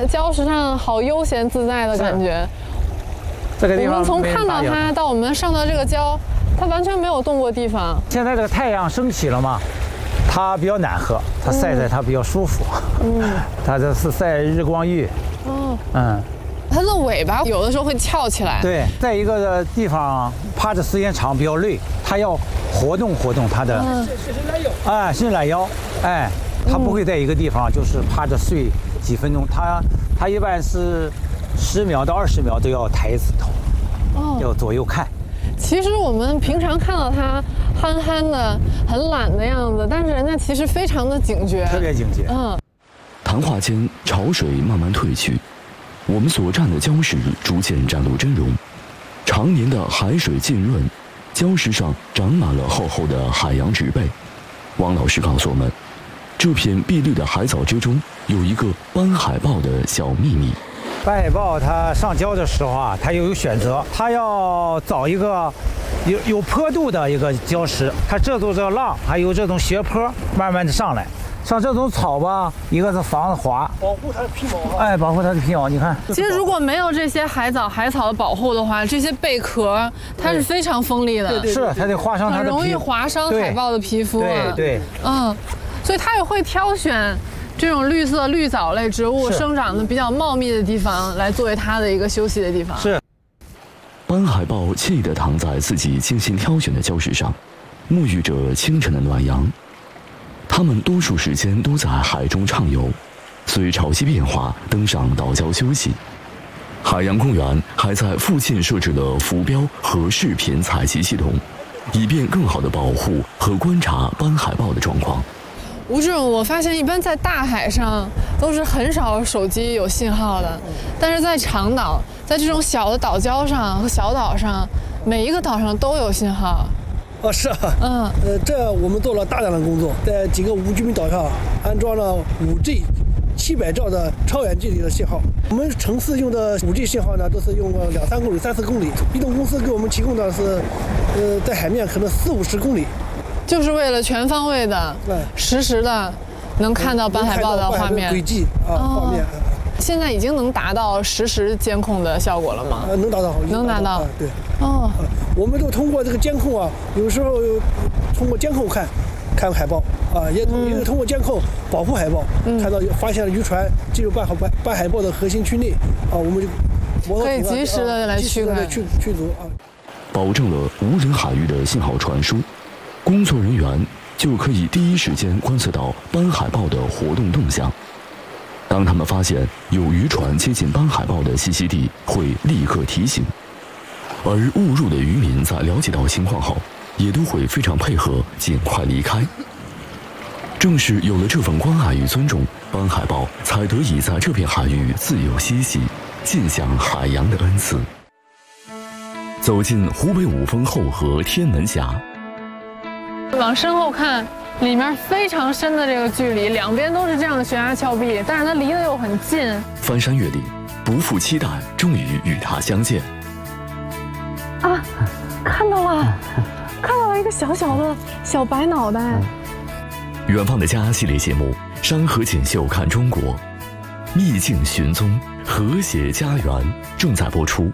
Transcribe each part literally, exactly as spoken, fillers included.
礁石上好悠闲自在的感觉。 这个地方我们从看到它到我们上到这个礁，它完全没有动过地方。 现在这个太阳升起了嘛，它比较暖和，它晒在它比较舒服。嗯，它这是晒日光浴。哦，嗯。 它的尾巴有的时候会翘起来。 对，在一个地方趴着时间长比较累，它要活动活动它的，嗯，伸伸懒腰，哎，伸懒腰，哎，它不会在一个地方就是趴着睡几分钟，它它一般是十秒到二十秒都要抬一次头，哦，要左右看。 其实我们平常看到它憨憨的、很懒的样子，但是人家其实非常的警觉， 特别警觉。 嗯。 谈话间，潮水慢慢退去。 我们所站的礁石逐渐展露真容，常年的海水浸润，礁石上长满了厚厚的海洋植被。王老师告诉我们，这片碧绿的海藻之中有一个斑海豹的小秘密。 斑海豹它上礁的时候啊，它有选择，它要找一个有有坡度的一个礁石，它这种这个浪还有这种斜坡，慢慢的上来。 像这种草吧，一个是防滑， 保护它的皮毛。 哎，保护它的皮毛，你看。 其实如果没有这些海藻、海草的保护的话，这些贝壳它是非常锋利的， 是它得划伤它的皮， 很容易划伤海豹的皮肤。 对对， 嗯，所以它也会挑选这种绿色绿藻类植物生长的比较茂密的地方来作为它的一个休息的地方。 是。 斑海豹惬意地躺在自己精心挑选的礁石上，沐浴着清晨的暖阳。 它们多数时间都在海中畅游，随潮汐变化登上岛礁休息。海洋公园还在附近设置了浮标和视频采集系统，以便更好地保护和观察斑海豹的状况。 吴志勇，我发现一般在大海上都是很少手机有信号的，但是在长岛，在这种小的岛礁上和小岛上，每一个岛上都有信号。 啊，是啊，嗯，呃，这我们做了大量的工作，在几个无居民岛上安装了 五 G 七百兆的超远距离的信号。我们城市用的 五 G 信号呢，都是用了两三公里、三四公里。移动公司给我们提供的是，呃，在海面可能四五十公里， 就是为了全方位的、实时的能看到斑海豹的画面、 轨迹啊，画面。 现在已经能达到实时监控的效果了吗？ 呃，能达到， 能达到， 对。 哦， 我们都通过这个监控啊，有时候通过监控看，看海豹啊，也也是通过监控保护海豹，看到发现了渔船进入斑海斑斑海豹的核心区内啊，我们就可以及时的来驱赶、 驱驱逐啊。 保证了无人海域的信号传输，工作人员就可以第一时间观测到斑海豹的活动动向。 当他们发现有渔船接近斑海豹的栖息地，会立刻提醒；而误入的渔民在了解到情况后，也都会非常配合，尽快离开。正是有了这份关爱与尊重，斑海豹才得以在这片海域自由嬉戏，尽享海洋的恩赐。走进湖北五峰后河天门峡， 往身后看。 里面非常深的这个距离，两边都是这样的悬崖峭壁，但是它离得又很近。 翻山越岭，不负期待，终于与它相见。 啊，看到了，看到了一个小小的小白脑袋。 远方的家系列节目《山河锦绣看中国》，秘境寻踪，和谐家园正在播出。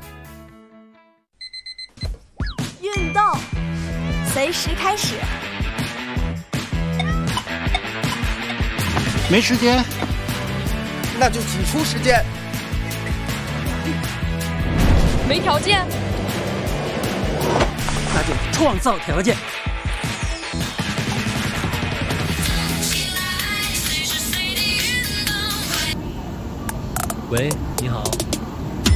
运动，随时开始。 没时间， 那就挤出时间。 没条件， 那就创造条件。 喂，你好。